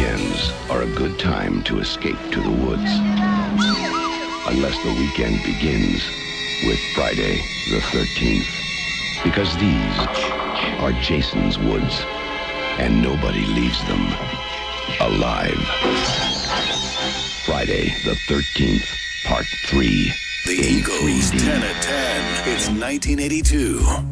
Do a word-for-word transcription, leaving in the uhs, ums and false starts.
Weekends are a good time to escape to the woods. Unless the weekend begins with Friday the thirteenth. Because these are Jason's woods, and nobody leaves them alive. Friday the thirteenth, Part three. The Eagles, ten at ten. It's nineteen eighty-two.